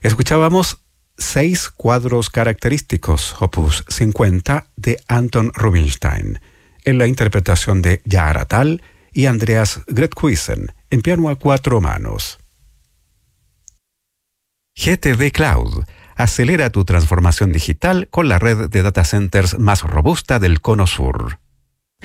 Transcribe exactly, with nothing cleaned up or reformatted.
Escuchábamos Seis cuadros característicos, opus cincuenta, de Anton Rubinstein, en la interpretación de Yara Tal y Andreas Grethuisen, en piano a cuatro manos. G T D Cloud. Acelera tu transformación digital con la red de data centers más robusta del Cono Sur.